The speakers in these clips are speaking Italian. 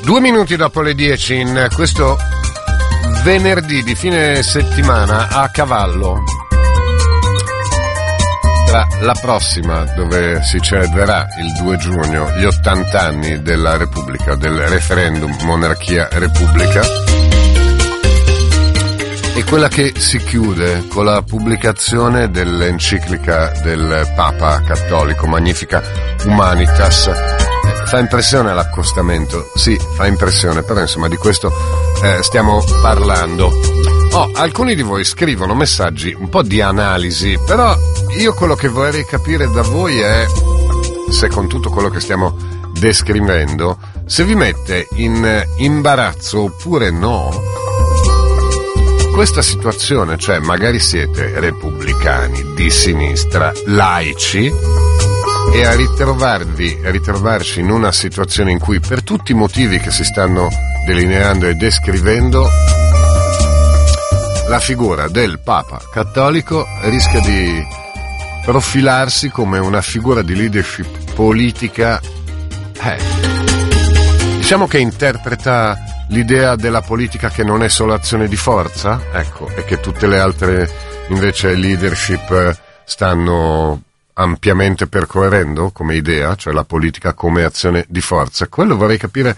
2 minuti dopo le 10 in questo venerdì di fine settimana a cavallo tra la prossima, dove si celebrerà il 2 giugno gli 80 anni della Repubblica, del referendum monarchia-repubblica, e quella che si chiude con la pubblicazione dell'enciclica del Papa Cattolico Magnificat Humanitas. Fa impressione l'accostamento, sì, fa impressione, però insomma di questo stiamo parlando. Alcuni di voi scrivono messaggi un po' di analisi, però io quello che vorrei capire da voi è se con tutto quello che stiamo descrivendo, se vi mette in imbarazzo oppure no questa situazione, cioè magari siete repubblicani di sinistra, laici, e a ritrovarci in una situazione in cui, per tutti i motivi che si stanno delineando e descrivendo, la figura del Papa cattolico rischia di profilarsi come una figura di leadership politica, diciamo che interpreta l'idea della politica che non è solo azione di forza, ecco, e che tutte le altre invece leadership stanno ampiamente percorrendo come idea, cioè la politica come azione di forza. Quello vorrei capire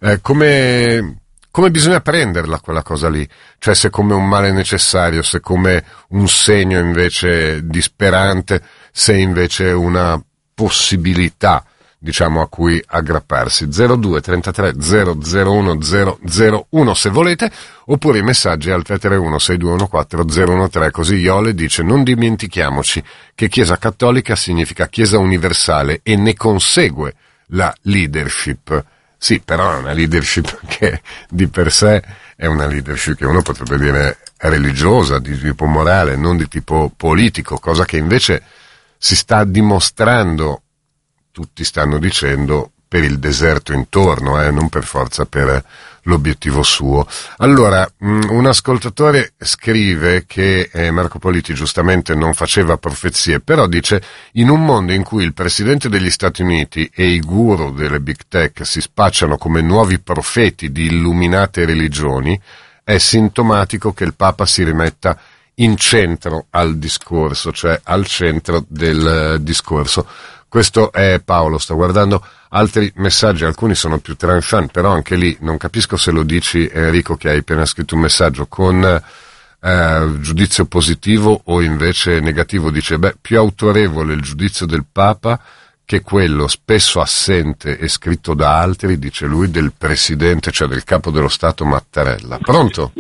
come bisogna prenderla quella cosa lì, cioè se come un male necessario, se come un segno invece disperante, se invece una possibilità, diciamo, a cui aggrapparsi. 02 33 001 001 se volete, oppure i messaggi al 331 6214 013, così Iole dice: non dimentichiamoci che Chiesa Cattolica significa Chiesa universale e ne consegue la leadership. Sì, però è una leadership che di per sé è una leadership che uno potrebbe dire religiosa, di tipo morale, non di tipo politico, cosa che invece si sta dimostrando, tutti stanno dicendo, per il deserto intorno, non per forza per l'obiettivo suo. Allora, un ascoltatore scrive che Marco Politi giustamente non faceva profezie, però dice: in un mondo in cui il presidente degli Stati Uniti e i guru delle big tech si spacciano come nuovi profeti di illuminate religioni, è sintomatico che il Papa si rimetta in centro al discorso, cioè al centro del discorso. Questo è Paolo, sto guardando altri messaggi, alcuni sono più tranchant, però anche lì non capisco se lo dici, Enrico, che hai appena scritto un messaggio con giudizio positivo o invece negativo. Dice: più autorevole il giudizio del Papa che quello spesso assente e scritto da altri, dice lui, del presidente, cioè del capo dello Stato Mattarella. Pronto?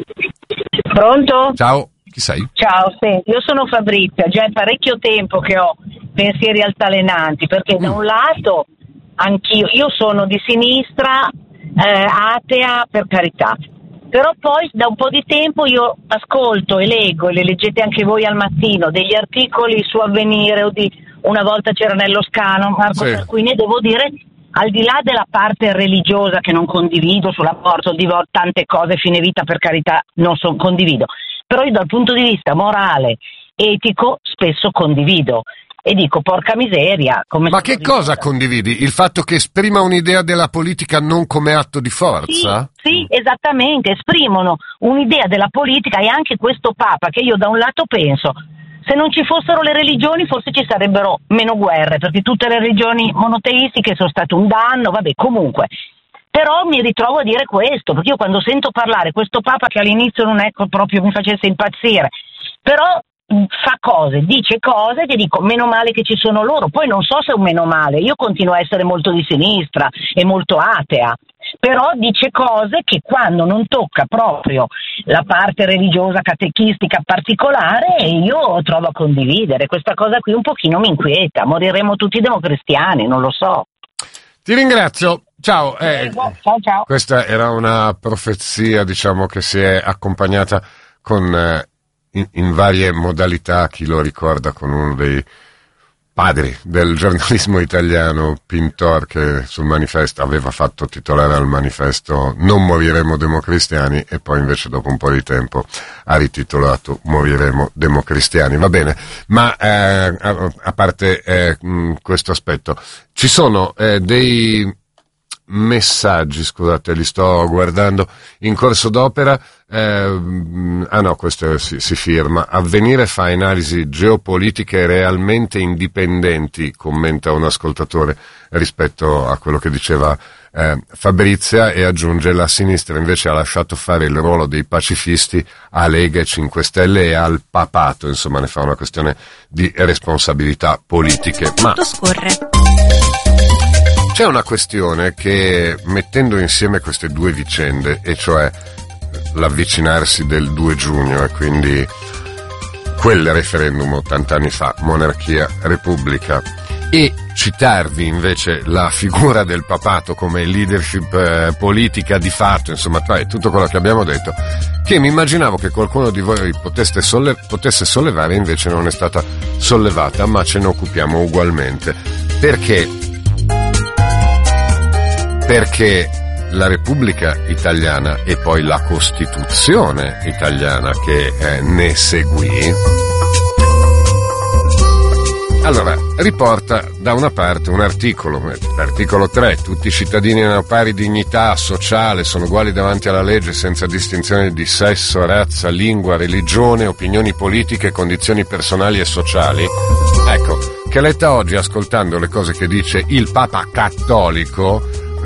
Pronto? Ciao, chi sei? Ciao, senti, io sono Fabrizia, già è parecchio tempo che ho pensieri altalenanti, perché da un lato io sono di sinistra, atea, per carità, però poi da un po' di tempo io ascolto e leggo, e le leggete anche voi al mattino, degli articoli su Avvenire o di Una volta c'era nello Scano, Marco, sì. Per cui ne devo dire, al di là della parte religiosa che non condivido, sull'aborto, il divorzio, tante cose, fine vita, per carità, non condivido, però io dal punto di vista morale, etico, spesso condivido. E dico, porca miseria. Ma che cosa condividi? Il fatto che esprima un'idea della politica non come atto di forza? Sì, esattamente, esprimono un'idea della politica, e anche questo Papa, che io da un lato penso, se non ci fossero le religioni forse ci sarebbero meno guerre, perché tutte le religioni monoteistiche sono state un danno, vabbè, comunque. Però mi ritrovo a dire questo, perché io quando sento parlare questo Papa, che all'inizio non è proprio mi facesse impazzire, però dice cose che dico, meno male che ci sono loro. Poi non so se è un meno male, io continuo a essere molto di sinistra e molto atea, però dice cose che quando non tocca proprio la parte religiosa, catechistica particolare, io trovo a condividere. Questa cosa qui un pochino mi inquieta, moriremo tutti democristiani, non lo so. Ti ringrazio. Ciao. Ciao. Questa era una profezia, diciamo, che si è accompagnata con in varie modalità. Chi lo ricorda, con uno dei padri del giornalismo italiano, Pintor, che sul manifesto aveva fatto titolare al manifesto "Non moriremo democristiani", e poi invece dopo un po' di tempo ha rititolato "Moriremo democristiani". Va bene, ma a parte questo aspetto, ci sono dei messaggi, scusate, li sto guardando in corso d'opera. No, questo si firma. Avvenire fa analisi geopolitiche realmente indipendenti, commenta un ascoltatore rispetto a quello che diceva Fabrizia, e aggiunge: la sinistra invece ha lasciato fare il ruolo dei pacifisti a Lega e 5 Stelle e al papato, insomma ne fa una questione di responsabilità politiche. Ma c'è una questione che, mettendo insieme queste due vicende, e cioè l'avvicinarsi del 2 giugno e quindi quel referendum 80 anni fa, monarchia, repubblica, e citarvi invece la figura del papato come leadership politica di fatto, insomma, tutto quello che abbiamo detto, che mi immaginavo che qualcuno di voi potesse sollevare, invece non è stata sollevata, ma ce ne occupiamo ugualmente. Perché la Repubblica Italiana e poi la Costituzione italiana che ne seguì, allora, riporta da una parte un articolo, l'articolo 3, tutti i cittadini hanno pari dignità sociale, sono uguali davanti alla legge senza distinzione di sesso, razza, lingua, religione, opinioni politiche, condizioni personali e sociali. Ecco, che letta oggi ascoltando le cose che dice il Papa cattolico,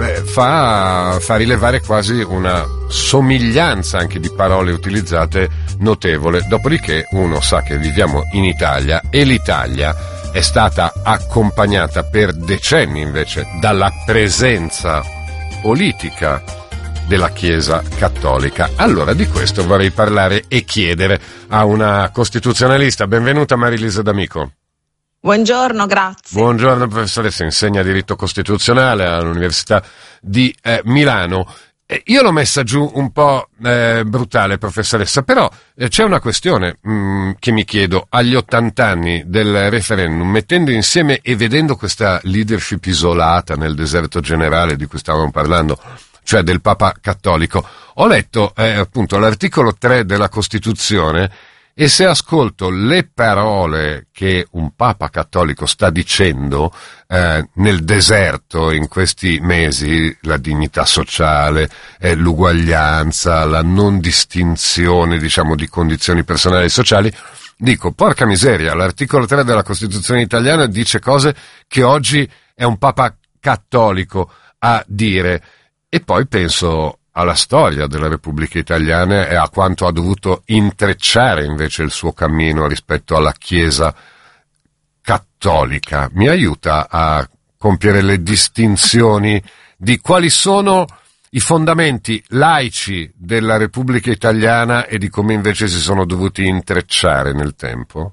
fa rilevare quasi una somiglianza anche di parole utilizzate notevole. Dopodiché uno sa che viviamo in Italia e l'Italia è stata accompagnata per decenni invece dalla presenza politica della Chiesa cattolica. Allora di questo vorrei parlare e chiedere a una costituzionalista. Benvenuta Marilisa D'Amico. Buongiorno, grazie. Buongiorno professoressa, insegna diritto costituzionale all'Università di Milano. Io l'ho messa giù un po' brutale, professoressa, però c'è una questione che mi chiedo: agli 80 anni del referendum, mettendo insieme e vedendo questa leadership isolata nel deserto generale di cui stavamo parlando, cioè del Papa cattolico, ho letto appunto l'articolo 3 della Costituzione, e se ascolto le parole che un Papa cattolico sta dicendo nel deserto in questi mesi, la dignità sociale, l'uguaglianza, la non distinzione, diciamo, di condizioni personali e sociali, dico, porca miseria, l'articolo 3 della Costituzione italiana dice cose che oggi è un Papa cattolico a dire. E poi penso alla storia della Repubblica Italiana e a quanto ha dovuto intrecciare invece il suo cammino rispetto alla Chiesa cattolica. Mi aiuta a compiere le distinzioni di quali sono i fondamenti laici della Repubblica Italiana e di come invece si sono dovuti intrecciare nel tempo?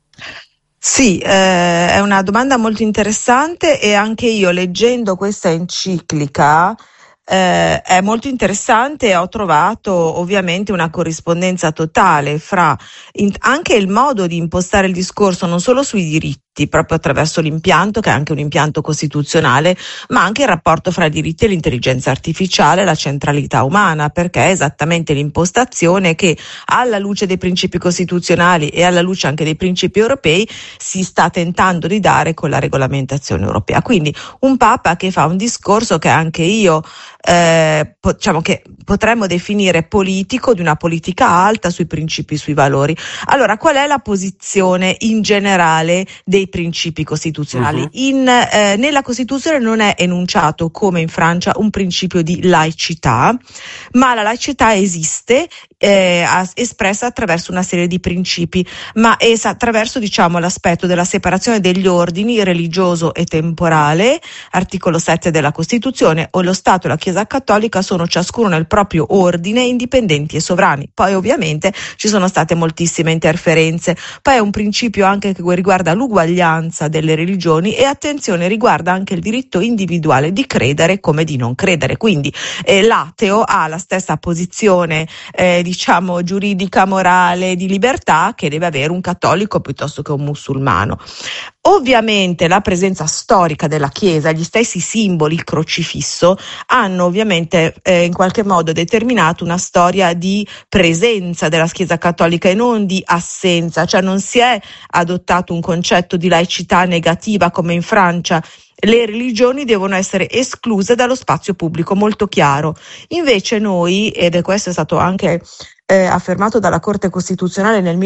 Sì, è una domanda molto interessante, e anche io, leggendo questa enciclica, è molto interessante, e ho trovato ovviamente una corrispondenza totale fra anche il modo di impostare il discorso, non solo sui diritti, proprio attraverso l'impianto, che è anche un impianto costituzionale, ma anche il rapporto fra i diritti e l'intelligenza artificiale, la centralità umana, perché è esattamente l'impostazione che, alla luce dei principi costituzionali e alla luce anche dei principi europei, si sta tentando di dare con la regolamentazione europea. Quindi un Papa che fa un discorso che anche io diciamo che potremmo definire politico, di una politica alta sui principi, sui valori. Allora, qual è la posizione in generale dei principi costituzionali? Nella Costituzione non è enunciato, come in Francia, un principio di laicità, ma la laicità esiste, espressa attraverso una serie di principi, ma attraverso, diciamo, l'aspetto della separazione degli ordini religioso e temporale, articolo 7 della Costituzione. O lo Stato e la Chiesa cattolica sono ciascuno nel proprio ordine, indipendenti e sovrani. Poi ovviamente ci sono state moltissime interferenze. Poi è un principio anche che riguarda l'uguaglianza delle religioni, e attenzione, riguarda anche il diritto individuale di credere come di non credere. Quindi l'ateo ha la stessa posizione diciamo giuridica, morale, di libertà che deve avere un cattolico piuttosto che un musulmano. Ovviamente la presenza storica della Chiesa, gli stessi simboli, il crocifisso, hanno ovviamente in qualche modo determinato una storia di presenza della Chiesa cattolica e non di assenza, cioè non si è adottato un concetto di laicità negativa come in Francia, le religioni devono essere escluse dallo spazio pubblico, molto chiaro. Invece noi, ed questo è stato anche affermato dalla Corte Costituzionale nel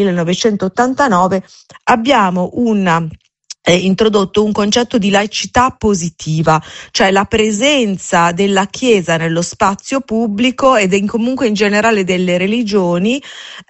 1989, abbiamo introdotto un concetto di laicità positiva, cioè la presenza della Chiesa nello spazio pubblico comunque in generale delle religioni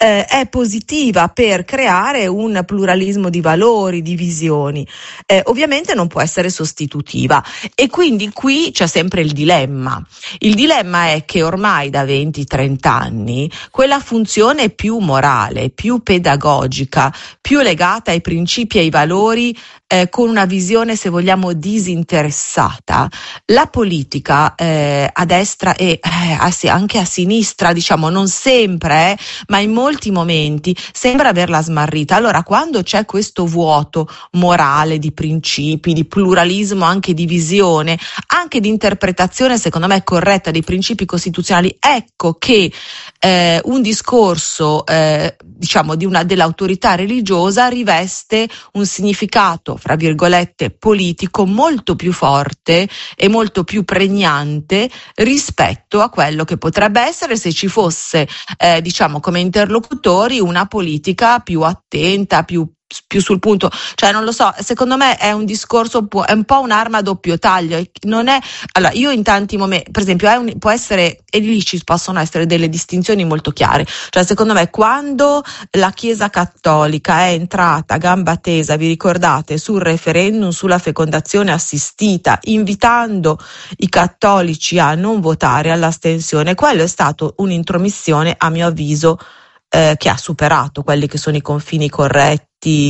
è positiva per creare un pluralismo di valori, di visioni. Ovviamente non può essere sostitutiva, e quindi qui c'è sempre il dilemma. Il dilemma è che ormai da 20-30 anni quella funzione più morale, più pedagogica, più legata ai principi e ai valori, con una visione, se vogliamo, disinteressata, la politica a destra e anche a sinistra, diciamo, non sempre, ma in molti momenti sembra averla smarrita. Allora, quando c'è questo vuoto morale di principi, di pluralismo, anche di visione, anche di interpretazione, secondo me, corretta dei principi costituzionali, ecco che un discorso diciamo dell'autorità religiosa riveste un significato, fra virgolette, politico molto più forte e molto più pregnante rispetto a quello che potrebbe essere se ci fosse diciamo come interlocutori una politica più attenta, più sul punto, cioè non lo so, secondo me è un discorso, è un po' un'arma a doppio taglio, non è, allora io in tanti momenti, per esempio può essere, e lì ci possono essere delle distinzioni molto chiare, cioè secondo me quando la Chiesa Cattolica è entrata a gamba tesa, vi ricordate, sul referendum sulla fecondazione assistita, invitando i cattolici a non votare, all'astensione, quello è stato un'intromissione, a mio avviso, che ha superato quelli che sono i confini corretti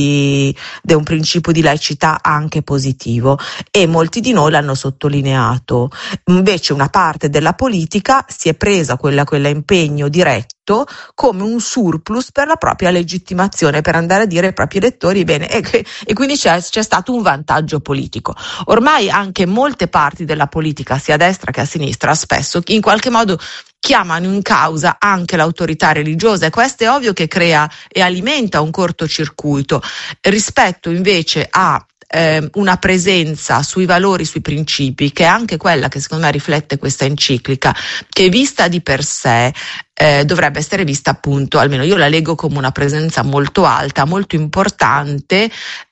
di un principio di laicità anche positivo, e molti di noi l'hanno sottolineato. Invece una parte della politica si è presa quell'impegno diretto come un surplus per la propria legittimazione, per andare a dire ai propri elettori bene, e quindi c'è stato un vantaggio politico. Ormai anche molte parti della politica, sia a destra che a sinistra, spesso in qualche modo chiamano in causa anche l'autorità religiosa, e questo è ovvio che crea e alimenta un cortocircuito rispetto invece a una presenza sui valori, sui principi, che è anche quella che secondo me riflette questa enciclica, che vista di per sé dovrebbe essere vista, appunto, almeno io la leggo come una presenza molto alta, molto importante,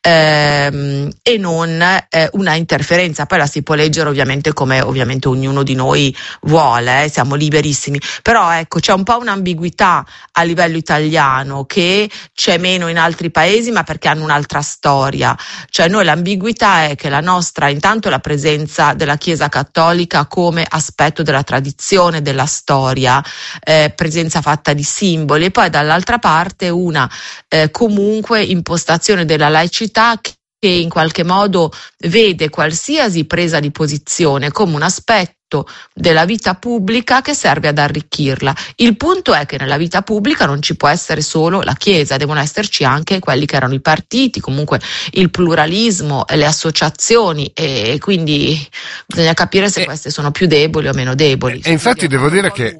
e non una interferenza. Poi la si può leggere ovviamente come ovviamente ognuno di noi vuole, siamo liberissimi, però ecco, c'è un po' un'ambiguità a livello italiano che c'è meno in altri paesi, ma perché hanno un'altra storia. Cioè noi l'ambiguità è che la nostra, intanto la presenza della Chiesa Cattolica come aspetto della tradizione, della storia, presenza fatta di simboli, e poi dall'altra parte una comunque impostazione della laicità che in qualche modo vede qualsiasi presa di posizione come un aspetto della vita pubblica che serve ad arricchirla. Il punto è che nella vita pubblica non ci può essere solo la Chiesa, devono esserci anche quelli che erano i partiti, comunque il pluralismo, le associazioni, e quindi bisogna capire se queste sono più deboli o meno deboli. E infatti devo dire che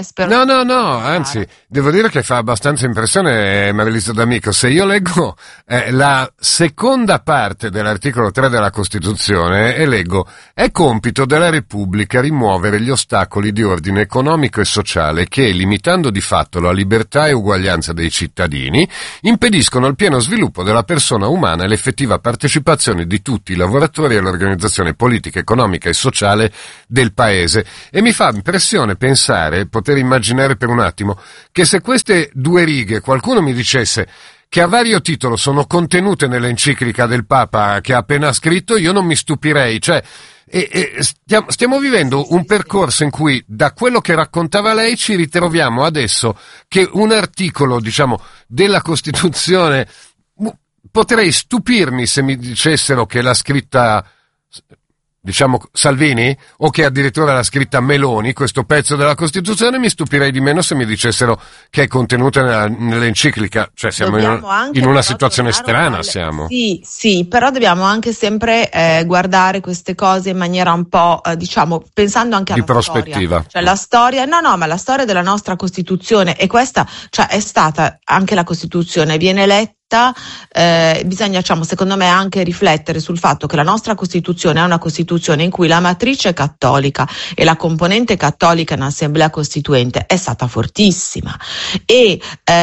anzi, devo dire che fa abbastanza impressione, Marilisa D'Amico, se io leggo la seconda parte dell'articolo 3 della Costituzione e leggo: è compito della Repubblica rimuovere gli ostacoli di ordine economico e sociale che, limitando di fatto la libertà e uguaglianza dei cittadini, impediscono il pieno sviluppo della persona umana e l'effettiva partecipazione di tutti i lavoratori all'organizzazione politica, economica e sociale del Paese. E mi fa impressione pensare, poter immaginare per un attimo, che se queste due righe qualcuno mi dicesse che a vario titolo sono contenute nell'enciclica del Papa che ha appena scritto, io non mi stupirei. Cioè, stiamo vivendo un percorso in cui, da quello che raccontava lei, ci ritroviamo adesso che un articolo, diciamo, della Costituzione, potrei stupirmi se mi dicessero che l'ha scritta, diciamo, Salvini, o che addirittura l'ha scritta Meloni, questo pezzo della Costituzione. Mi stupirei di meno se mi dicessero che è contenuta nell'enciclica. Cioè siamo in una situazione strana, siamo. Sì, però dobbiamo anche sempre guardare queste cose in maniera un po', diciamo, pensando anche alla prospettiva. Cioè la storia, ma la storia della nostra Costituzione, e questa, cioè, è stata anche la Costituzione, viene letta scritta, bisogna, diciamo, secondo me anche riflettere sul fatto che la nostra Costituzione è una Costituzione in cui la matrice cattolica e la componente cattolica in Assemblea Costituente è stata fortissima e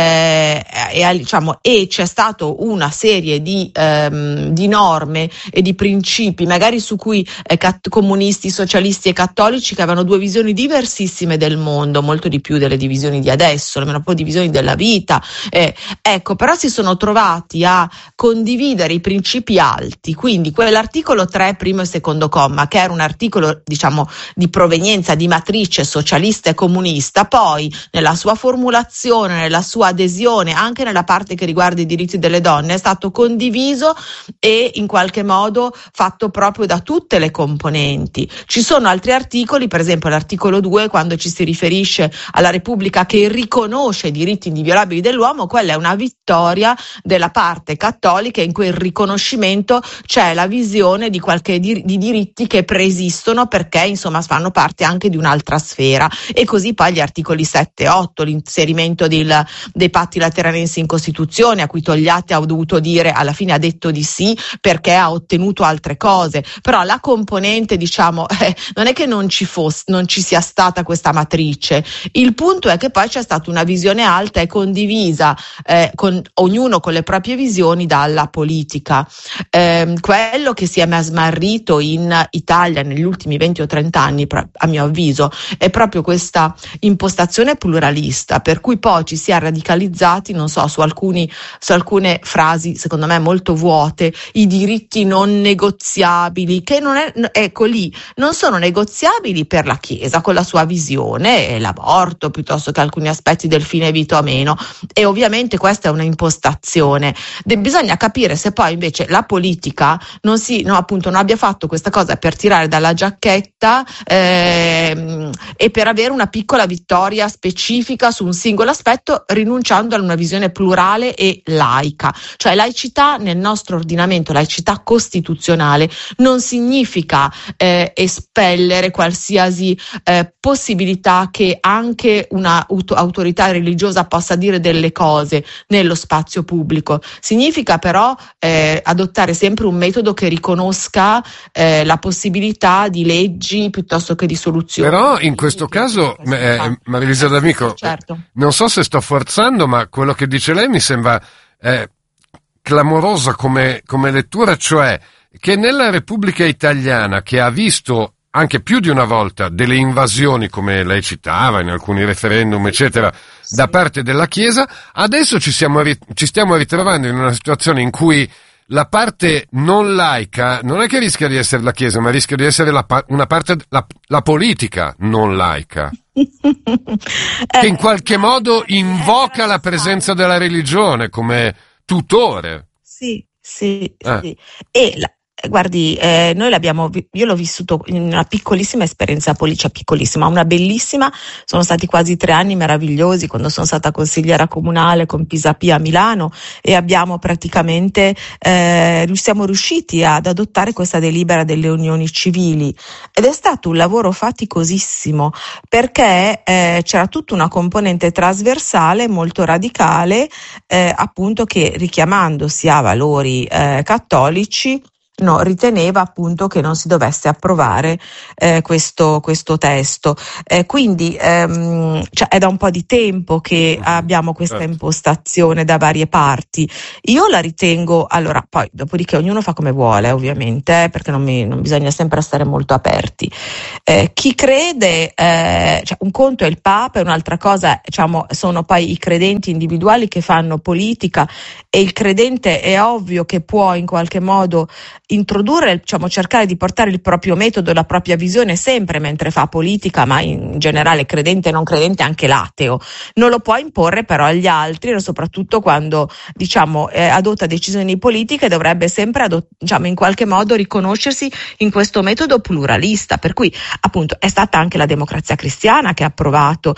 c'è stato una serie di norme e di principi magari su cui comunisti, socialisti e cattolici, che avevano due visioni diversissime del mondo, molto di più delle divisioni di adesso, almeno un po' divisioni della vita, però si sono trovati a condividere i principi alti, quindi quell'articolo 3 primo e secondo comma, che era un articolo, diciamo, di provenienza, di matrice socialista e comunista, poi nella sua formulazione, nella sua adesione, anche nella parte che riguarda i diritti delle donne, è stato condiviso e in qualche modo fatto proprio da tutte le componenti. Ci sono altri articoli, per esempio l'articolo 2, quando ci si riferisce alla Repubblica che riconosce i diritti inviolabili dell'uomo, quella è una vittoria della parte cattolica, in quel riconoscimento c'è la visione di di diritti che preesistono perché insomma fanno parte anche di un'altra sfera. E così poi gli articoli 7 e 8, l'inserimento dei patti lateranensi in Costituzione, a cui Togliatti ha dovuto dire, alla fine ha detto di sì perché ha ottenuto altre cose, però la componente, diciamo, non è che non ci sia stata questa matrice, il punto è che poi c'è stata una visione alta e condivisa, con ognuno con le proprie visioni, dalla politica. Quello che si è smarrito in Italia negli ultimi 20 o 30 anni, a mio avviso, è proprio questa impostazione pluralista, per cui poi ci si è radicalizzati, non so, su alcune frasi secondo me molto vuote, i diritti non negoziabili, che non sono negoziabili per la Chiesa con la sua visione, l'aborto piuttosto che alcuni aspetti del fine vita o meno, e ovviamente questa è una impostazione. Bisogna capire se poi invece la politica non abbia fatto questa cosa per tirare dalla giacchetta e per avere una piccola vittoria specifica su un singolo aspetto, rinunciando ad una visione plurale e laica. Cioè laicità nel nostro ordinamento, laicità costituzionale, non significa espellere qualsiasi possibilità che anche una autorità religiosa possa dire delle cose nello spazio pubblico. Significa però adottare sempre un metodo che riconosca la possibilità di leggi piuttosto che di soluzioni. Però in questo caso, Marilisa D'Amico, certo. Non so se sto forzando, ma quello che dice lei mi sembra clamorosa come lettura, cioè che nella Repubblica Italiana, che ha visto anche più di una volta delle invasioni, come lei citava, in alcuni referendum, eccetera, sì, da parte della Chiesa, adesso ci stiamo ritrovando in una situazione in cui la parte non laica non è che rischia di essere la Chiesa, ma rischia di essere la politica non laica, che in qualche modo invoca la presenza della religione come tutore. Sì. E guardi, io l'ho vissuto in una piccolissima esperienza politica, piccolissima, una bellissima. Sono stati quasi 3 anni meravigliosi quando sono stata consigliera comunale con Pisapia a Milano, e abbiamo praticamente siamo riusciti ad adottare questa delibera delle unioni civili, ed è stato un lavoro faticosissimo perché c'era tutta una componente trasversale molto radicale, appunto, che richiamandosi a valori cattolici riteneva appunto che non si dovesse approvare questo testo. Quindi è da un po' di tempo che abbiamo questa impostazione da varie parti. Io la ritengo, allora, poi dopodiché ognuno fa come vuole, ovviamente, perché non bisogna sempre stare molto aperti. Chi crede, un conto è il Papa, e un'altra cosa, sono poi i credenti individuali che fanno politica, e il credente è ovvio che può in qualche modo introdurre, cercare di portare il proprio metodo, la propria visione sempre mentre fa politica, ma in generale credente e non credente, anche l'ateo non lo può imporre però agli altri, e soprattutto quando adotta decisioni politiche dovrebbe sempre in qualche modo riconoscersi in questo metodo pluralista, per cui appunto è stata anche la Democrazia Cristiana che ha approvato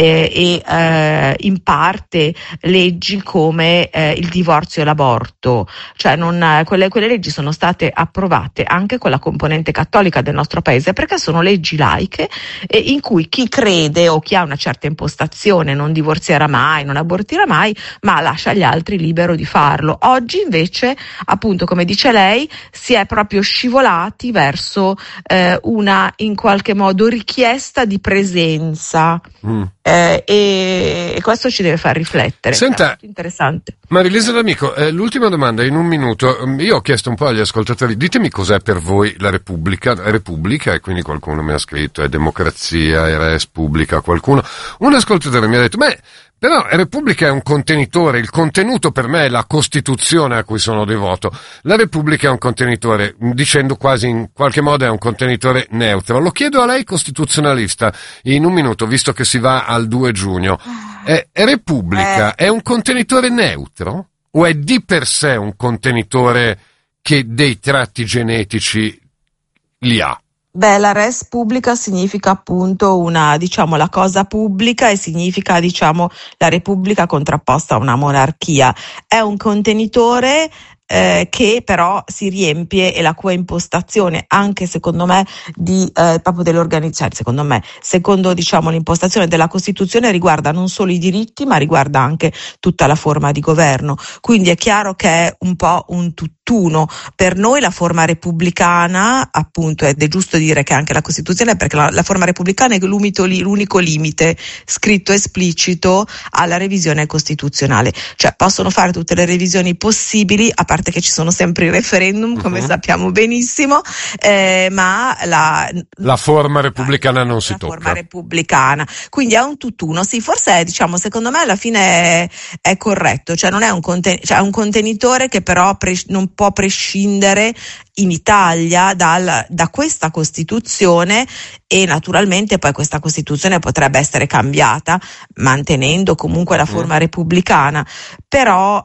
in parte leggi come il divorzio e l'aborto, quelle leggi sono state state approvate anche con la componente cattolica del nostro paese, perché sono leggi laiche in cui chi crede o chi ha una certa impostazione non divorzierà mai, non abortirà mai, ma lascia agli altri libero di farlo. Oggi invece, appunto, come dice lei, si è proprio scivolati verso una in qualche modo richiesta di presenza e questo ci deve far riflettere. Senta, è molto interessante. Marilisa D'Amico, l'ultima domanda in un minuto. Io ho chiesto un po' agli ascoltatori, ditemi cos'è per voi la Repubblica, e quindi qualcuno mi ha scritto è democrazia, è res publica, qualcuno. Un ascoltatore mi ha detto, però Repubblica è un contenitore, il contenuto per me è la Costituzione a cui sono devoto. La Repubblica è un contenitore, dicendo quasi in qualche modo è un contenitore neutro. Lo chiedo a lei costituzionalista in un minuto, visto che si va al 2 giugno. Repubblica è un contenitore neutro o è di per sé un contenitore che dei tratti genetici li ha? La res pubblica significa appunto la cosa pubblica e significa, la repubblica contrapposta a una monarchia. È un contenitore che però si riempie e la cui impostazione anche secondo me proprio dell'organizzazione, secondo l'impostazione della Costituzione riguarda non solo i diritti ma riguarda anche tutta la forma di governo, quindi è chiaro che è un po' un tutt'uno. Per noi la forma repubblicana, appunto, ed è giusto dire che anche la Costituzione, perché la forma repubblicana è l'unico limite scritto esplicito alla revisione costituzionale, cioè possono fare tutte le revisioni possibili, a parte che ci sono sempre i referendum, come sappiamo benissimo, ma la forma repubblicana non si tocca. La forma repubblicana, quindi è un tutt'uno. Sì, forse secondo me alla fine è corretto, cioè non è un contenitore che però non può prescindere in Italia da questa Costituzione, e naturalmente poi questa Costituzione potrebbe essere cambiata mantenendo comunque la forma repubblicana, però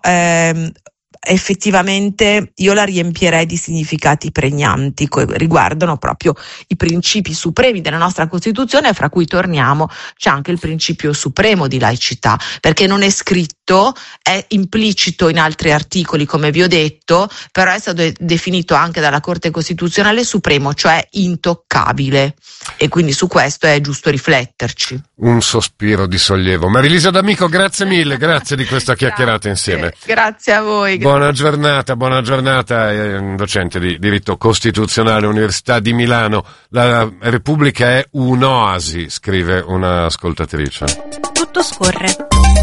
effettivamente io la riempirei di significati pregnanti che riguardano proprio i principi supremi della nostra Costituzione, fra cui c'è anche il principio supremo di laicità, perché non è scritto, è implicito in altri articoli, come vi ho detto, però è stato definito anche dalla Corte Costituzionale supremo, cioè intoccabile, e quindi su questo è giusto rifletterci. Un sospiro di sollievo. Marilisa D'Amico, grazie mille, grazie di questa chiacchierata insieme. Grazie a voi. Buona giornata, docente di diritto costituzionale, Università di Milano. La Repubblica è un'oasi, scrive una ascoltatrice. Tutto scorre.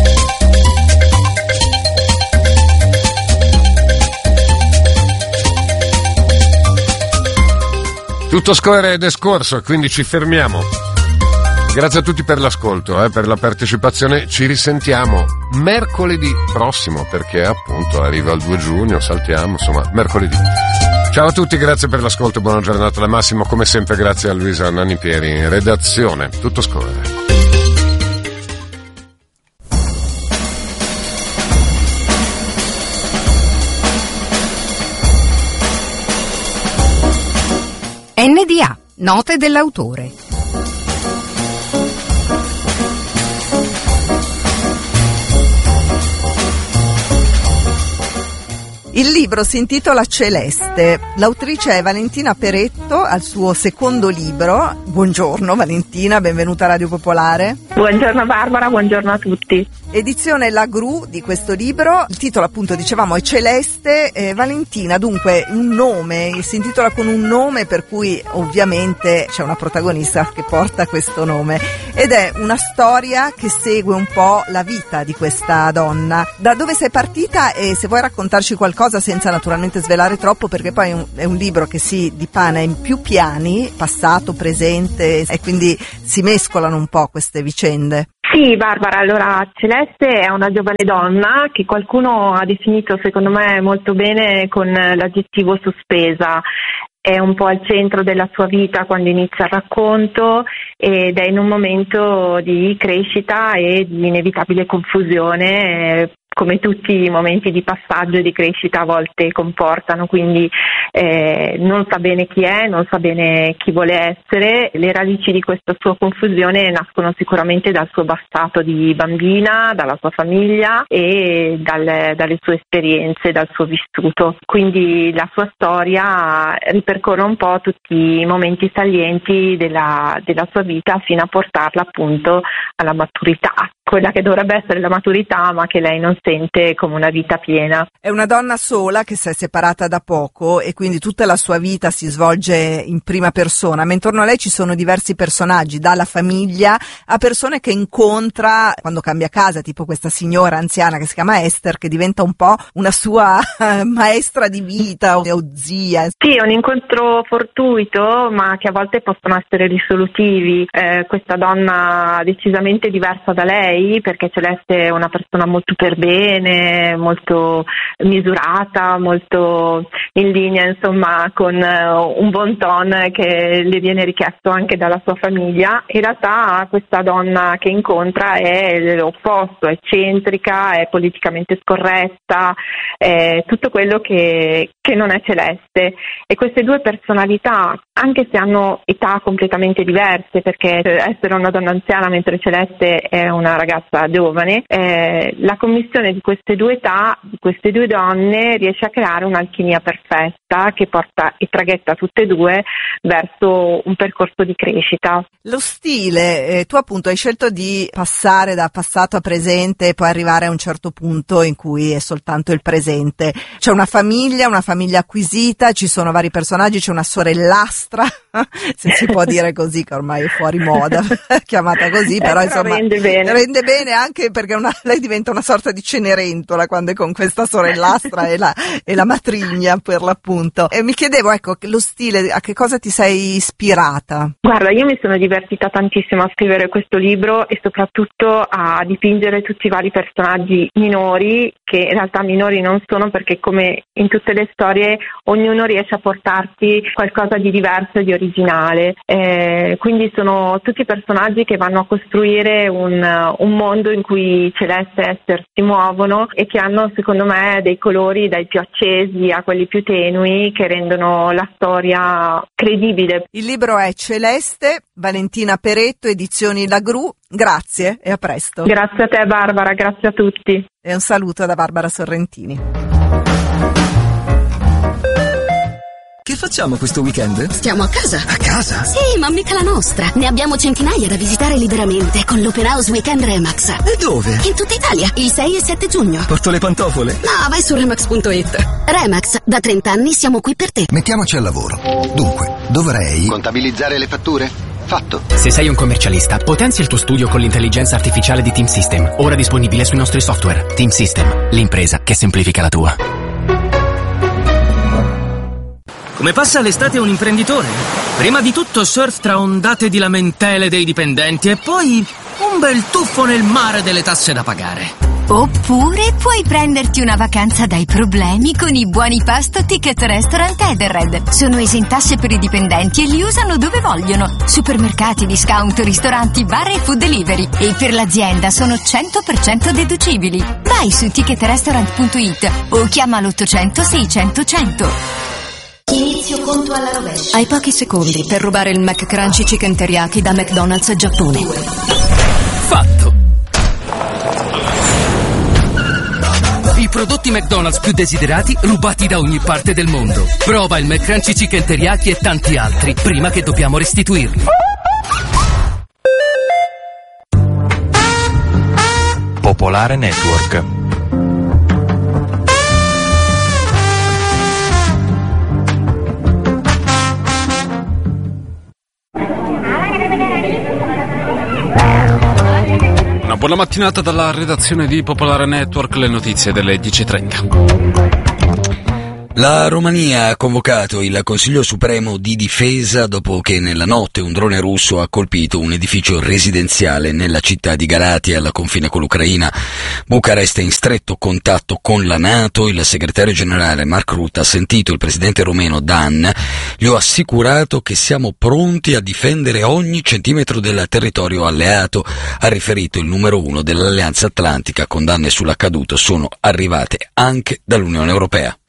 Tutto scorre ed è scorso, quindi ci fermiamo. Grazie a tutti per l'ascolto, per la partecipazione. Ci risentiamo mercoledì prossimo, perché appunto arriva il 2 giugno, saltiamo, insomma, mercoledì. Ciao a tutti, grazie per l'ascolto, buona giornata da Massimo, come sempre grazie a Luisa Nannipieri in redazione. Tutto scorre. NDA, note dell'autore. Il libro si intitola Celeste. L'autrice è Valentina Peretto, al suo secondo libro. Buongiorno Valentina, benvenuta a Radio Popolare. Buongiorno Barbara, buongiorno a tutti. Edizione La Gru di questo libro, il titolo appunto dicevamo è Celeste. Valentina, dunque un nome, si intitola con un nome per cui ovviamente c'è una protagonista che porta questo nome, ed è una storia che segue un po' la vita di questa donna. Da dove sei partita e se vuoi raccontarci qualcosa senza naturalmente svelare troppo, perché poi è un libro che si dipana in più piani, passato, presente, e quindi si mescolano un po' queste vicende. Sì Barbara, allora Celeste è una giovane donna che qualcuno ha definito secondo me molto bene con l'aggettivo sospesa. È un po' al centro della sua vita quando inizia il racconto ed è in un momento di crescita e di inevitabile confusione come tutti i momenti di passaggio e di crescita a volte comportano, quindi non sa bene chi è, non sa bene chi vuole essere. Le radici di questa sua confusione nascono sicuramente dal suo passato di bambina, dalla sua famiglia e dalle sue esperienze, dal suo vissuto. Quindi la sua storia ripercorre un po' tutti i momenti salienti della sua vita fino a portarla appunto alla maturità, quella che dovrebbe essere la maturità ma che lei non sente come una vita piena. È una donna sola che si è separata da poco e quindi tutta la sua vita si svolge in prima persona, ma intorno a lei ci sono diversi personaggi, dalla famiglia a persone che incontra quando cambia casa, tipo questa signora anziana che si chiama Esther, che diventa un po' una sua maestra di vita o zia. Sì, è un incontro fortuito ma che a volte possono essere risolutivi. Questa donna decisamente diversa da lei, perché Celeste è una persona molto per bene, molto misurata, molto in linea insomma con un bon ton che le viene richiesto anche dalla sua famiglia. In realtà questa donna che incontra è l'opposto, è eccentrica, è politicamente scorretta, è tutto quello che non è Celeste. E queste due personalità, anche se hanno età completamente diverse, perché essere una donna anziana mentre Celeste è una ragazza giovane, la commissione di queste due età, di queste due donne, riesce a creare un'alchimia perfetta che porta e traghetta tutte e due verso un percorso di crescita. Lo stile, tu appunto hai scelto di passare da passato a presente e poi arrivare a un certo punto in cui è soltanto il presente. C'è una famiglia acquisita, ci sono vari personaggi, c'è una sorellastra, se si può dire così, che ormai è fuori moda, chiamata così, però insomma rende bene anche perché lei diventa una sorta di Cenerentola quando è con questa sorellastra e la matrigna per l'appunto. E mi chiedevo, ecco, lo stile, a che cosa ti sei ispirata? Guarda, io mi sono divertita tantissimo a scrivere questo libro e soprattutto a dipingere tutti i vari personaggi minori, che in realtà minori non sono, perché come in tutte le storie ognuno riesce a portarti qualcosa di diverso e di originale. Quindi sono tutti personaggi che vanno a costruire un mondo in cui Celeste e Esther si muovono e che hanno secondo me dei colori dai più accesi a quelli più tenui che rendono la storia credibile. Il libro è Celeste, Valentina Peretto, edizioni La Gru. Grazie e a presto. Grazie a te Barbara, grazie a tutti. E un saluto da Barbara Sorrentini. Che facciamo questo weekend? Stiamo a casa. A casa? Sì, ma mica la nostra. Ne abbiamo centinaia da visitare liberamente con l'Open House Weekend Remax. E dove? In tutta Italia, il 6 e 7 giugno. Porto le pantofole? No, vai su Remax.it. Remax, da 30 anni siamo qui per te. Mettiamoci al lavoro. Dunque, dovrei contabilizzare le fatture? Fatto. Se sei un commercialista, potenzia il tuo studio con l'intelligenza artificiale di Team System, ora disponibile sui nostri software. Team System, l'impresa che semplifica la tua. Come passa l'estate un imprenditore? Prima di tutto surf tra ondate di lamentele dei dipendenti e poi un bel tuffo nel mare delle tasse da pagare. Oppure puoi prenderti una vacanza dai problemi con i buoni pasto Ticket Restaurant Edenred. Sono esentasse per i dipendenti e li usano dove vogliono. Supermercati, discount, ristoranti, bar e food delivery. E per l'azienda sono 100% deducibili. Vai su ticketrestaurant.it o chiama l'800 600 100. Inizio conto alla rovescia. Hai pochi secondi per rubare il McCrunchy Chicken Teriyaki da McDonald's Giappone. Fatto! I prodotti McDonald's più desiderati rubati da ogni parte del mondo. Prova il McCrunchy Chicken Teriyaki e tanti altri prima che dobbiamo restituirli. Popolare Network. Buona mattinata dalla redazione di Popolare Network, le notizie delle 10:30. La Romania ha convocato il Consiglio Supremo di Difesa dopo che nella notte un drone russo ha colpito un edificio residenziale nella città di Galatia, alla confine con l'Ucraina. Bucarest è in stretto contatto con la NATO. Il segretario generale Mark Rutte ha sentito il presidente romeno Dan. Gli ho assicurato che siamo pronti a difendere ogni centimetro del territorio alleato, ha riferito il numero 1 dell'Alleanza Atlantica. Condanne sull'accaduto sono arrivate anche dall'Unione Europea.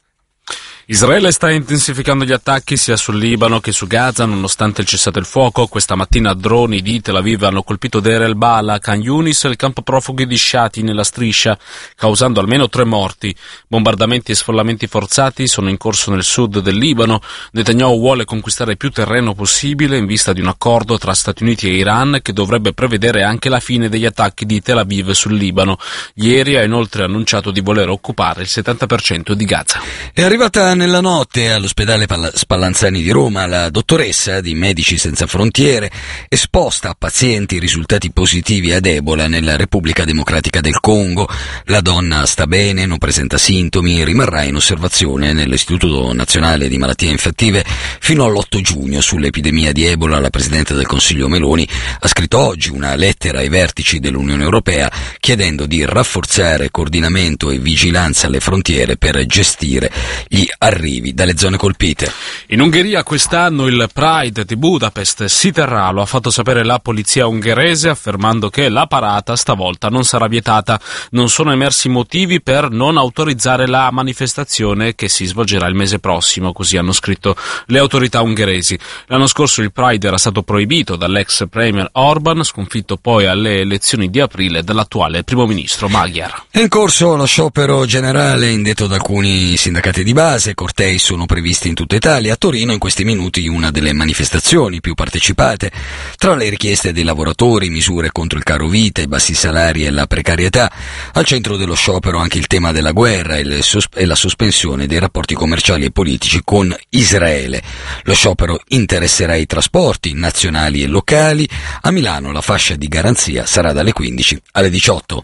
Israele sta intensificando gli attacchi sia sul Libano che su Gaza nonostante il cessate il fuoco. Questa mattina droni di Tel Aviv hanno colpito Deir el-Bala, Khan Yunis e il campo profughi di Shati nella striscia, causando almeno 3 morti. Bombardamenti e sfollamenti forzati sono in corso nel sud del Libano. Netanyahu vuole conquistare più terreno possibile in vista di un accordo tra Stati Uniti e Iran che dovrebbe prevedere anche la fine degli attacchi di Tel Aviv sul Libano. Ieri ha inoltre annunciato di voler occupare il 70% di Gaza. È arrivata nella notte all'ospedale Spallanzani di Roma la dottoressa di Medici Senza Frontiere, esposta a pazienti risultati positivi ad Ebola nella Repubblica Democratica del Congo. La donna sta bene, non presenta sintomi, rimarrà in osservazione nell'Istituto Nazionale di Malattie Infettive fino all'8 giugno. Sull'epidemia di Ebola la Presidente del Consiglio Meloni ha scritto oggi una lettera ai vertici dell'Unione Europea chiedendo di rafforzare coordinamento e vigilanza alle frontiere per gestire gli arrivi dalle zone colpite. In Ungheria quest'anno il Pride di Budapest si terrà, lo ha fatto sapere la polizia ungherese affermando che la parata stavolta non sarà vietata. Non sono emersi motivi per non autorizzare la manifestazione che si svolgerà il mese prossimo, così hanno scritto le autorità ungheresi. L'anno scorso il Pride era stato proibito dall'ex premier Orban, sconfitto poi alle elezioni di aprile dall'attuale primo ministro Magyar. È in corso lo sciopero generale indetto da alcuni sindacati di base. Cortei sono previsti in tutta Italia. A Torino in questi minuti una delle manifestazioni più partecipate. Tra le richieste dei lavoratori, misure contro il caro vita, i bassi salari e la precarietà. Al centro dello sciopero anche il tema della guerra e la sospensione dei rapporti commerciali e politici con Israele. Lo sciopero interesserà i trasporti nazionali e locali. A Milano la fascia di garanzia sarà dalle 15 alle 18.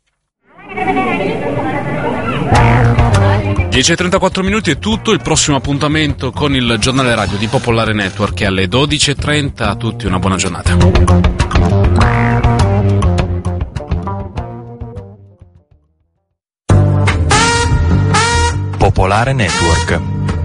10:34 minuti è tutto. Il prossimo appuntamento con il giornale radio di Popolare Network è alle 12:30. A tutti una buona giornata. Popolare Network.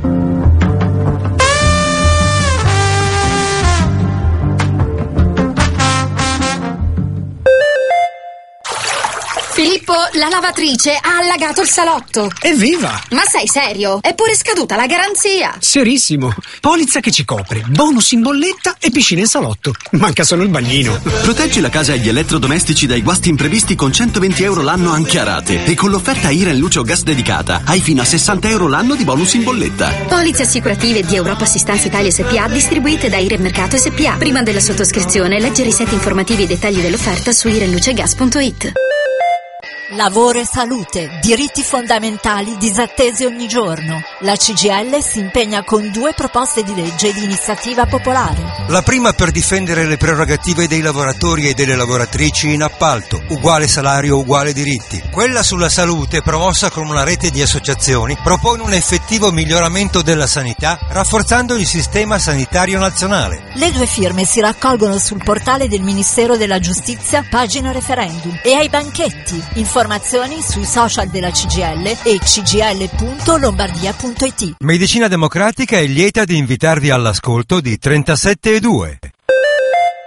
Filippo, la lavatrice ha allagato il salotto. Evviva! Ma sei serio? È pure scaduta la garanzia. Serissimo. Polizza che ci copre, bonus in bolletta e piscina in salotto. Manca solo il bagnino. Proteggi la casa e gli elettrodomestici dai guasti imprevisti con 120 euro l'anno anche a rate. E con l'offerta Iren Luce o Gas dedicata hai fino a 60 euro l'anno di bonus in bolletta. Polizze assicurative di Europa Assistenza Italia SPA distribuite da Iren Mercato SPA. Prima della sottoscrizione leggere i set informativi e i dettagli dell'offerta su irenlucegas.it. Lavoro e salute, diritti fondamentali disattesi ogni giorno. La CGIL si impegna con 2 proposte di legge di iniziativa popolare. La prima per difendere le prerogative dei lavoratori e delle lavoratrici in appalto, uguale salario, uguale diritti. Quella sulla salute, promossa con una rete di associazioni, propone un effettivo miglioramento della sanità, rafforzando il sistema sanitario nazionale. Le 2 firme si raccolgono sul portale del Ministero della Giustizia, pagina referendum, e ai banchetti. Informazioni sui social della CGIL e cgil.lombardia.it. Medicina Democratica è lieta di invitarvi all'ascolto di 37 e 2.